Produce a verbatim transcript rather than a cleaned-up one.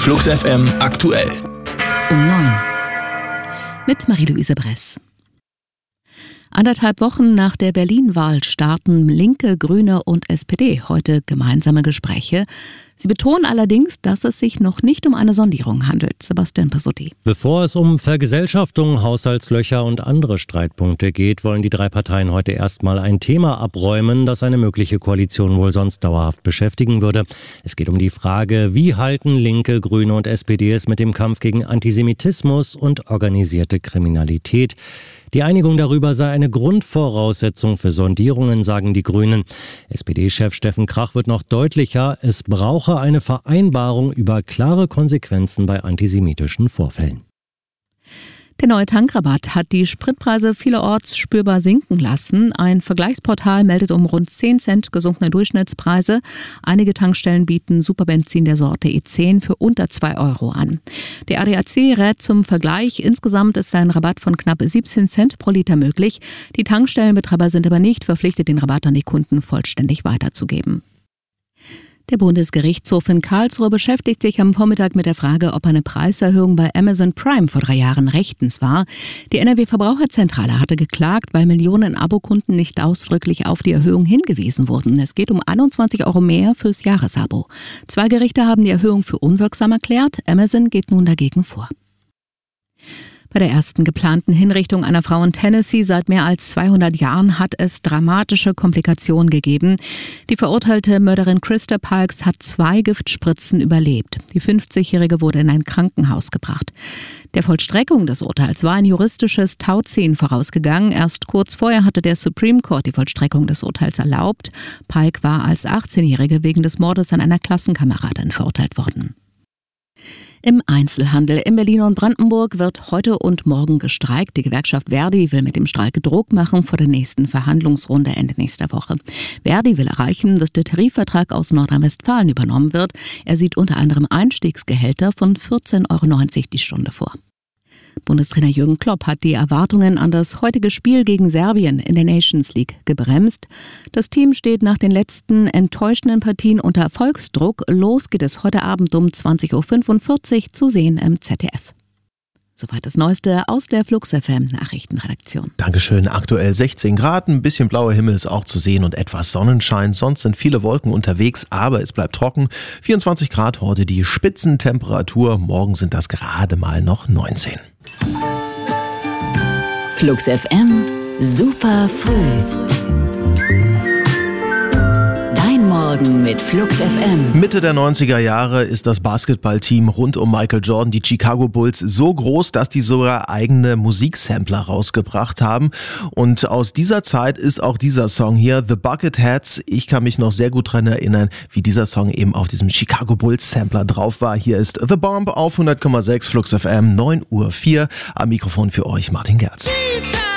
Flux F M aktuell. Um neun. Mit Marie-Louise Bress. Anderthalb Wochen nach der Berlin-Wahl starten Linke, Grüne und S P D heute gemeinsame Gespräche. Sie betonen allerdings, dass es sich noch nicht um eine Sondierung handelt. Sebastian Pasotti. Bevor es um Vergesellschaftung, Haushaltslöcher und andere Streitpunkte geht, wollen die drei Parteien heute erstmal ein Thema abräumen, das eine mögliche Koalition wohl sonst dauerhaft beschäftigen würde. Es geht um die Frage, wie halten Linke, Grüne und S P D es mit dem Kampf gegen Antisemitismus und organisierte Kriminalität. Die Einigung darüber sei eine Grundvoraussetzung für Sondierungen, sagen die Grünen. S P D-Chef Steffen Krach wird noch deutlicher, es brauche eine Vereinbarung über klare Konsequenzen bei antisemitischen Vorfällen. Der neue Tankrabatt hat die Spritpreise vielerorts spürbar sinken lassen. Ein Vergleichsportal meldet um rund zehn Cent gesunkene Durchschnittspreise. Einige Tankstellen bieten Superbenzin der Sorte E zehn für unter zwei Euro an. Der A D A C rät zum Vergleich. Insgesamt ist ein Rabatt von knapp siebzehn Cent pro Liter möglich. Die Tankstellenbetreiber sind aber nicht verpflichtet, den Rabatt an die Kunden vollständig weiterzugeben. Der Bundesgerichtshof in Karlsruhe beschäftigt sich am Vormittag mit der Frage, ob eine Preiserhöhung bei Amazon Prime vor drei Jahren rechtens war. Die N R W-Verbraucherzentrale hatte geklagt, weil Millionen Abokunden nicht ausdrücklich auf die Erhöhung hingewiesen wurden. Es geht um einundzwanzig Euro mehr fürs Jahresabo. Zwei Gerichte haben die Erhöhung für unwirksam erklärt. Amazon geht nun dagegen vor. Bei der ersten geplanten Hinrichtung einer Frau in Tennessee seit mehr als zweihundert Jahren hat es dramatische Komplikationen gegeben. Die verurteilte Mörderin Krista Parks hat zwei Giftspritzen überlebt. Die fünfzigjährige wurde in ein Krankenhaus gebracht. Der Vollstreckung des Urteils war ein juristisches Tauziehen vorausgegangen. Erst kurz vorher hatte der Supreme Court die Vollstreckung des Urteils erlaubt. Pike war als achtzehnjährige wegen des Mordes an einer Klassenkameradin verurteilt worden. Im Einzelhandel in Berlin und Brandenburg wird heute und morgen gestreikt. Die Gewerkschaft Verdi will mit dem Streik Druck machen vor der nächsten Verhandlungsrunde Ende nächster Woche. Verdi will erreichen, dass der Tarifvertrag aus Nordrhein-Westfalen übernommen wird. Er sieht unter anderem Einstiegsgehälter von vierzehn Euro neunzig die Stunde vor. Bundestrainer Jürgen Klopp hat die Erwartungen an das heutige Spiel gegen Serbien in der Nations League gebremst. Das Team steht nach den letzten enttäuschenden Partien unter Erfolgsdruck. Los geht es heute Abend um zwanzig Uhr fünfundvierzig zu sehen im Z D F. Soweit das Neueste aus der Flux F M Nachrichtenredaktion. Dankeschön. Aktuell sechzehn Grad, ein bisschen blauer Himmel ist auch zu sehen und etwas Sonnenschein. Sonst sind viele Wolken unterwegs, aber es bleibt trocken. vierundzwanzig Grad heute die Spitzentemperatur. Morgen sind das gerade mal noch neunzehn. Flux F M, super früh. Morgen mit Flux F M. Mitte der neunziger Jahre ist das Basketballteam rund um Michael Jordan, die Chicago Bulls, so groß, dass die sogar eigene Musiksampler rausgebracht haben. Und aus dieser Zeit ist auch dieser Song hier, The Bucketheads. Ich kann mich noch sehr gut daran erinnern, wie dieser Song eben auf diesem Chicago Bulls Sampler drauf war. Hier ist The Bomb auf hundert Komma sechs Flux F M, neun Uhr vier. Am Mikrofon für euch Martin Gerz.